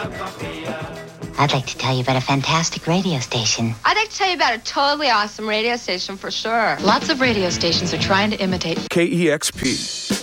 I'd like to tell you about a fantastic radio station. I'd like to tell you about a totally awesome radio station for sure. Lots of radio stations are trying to imitate KEXP.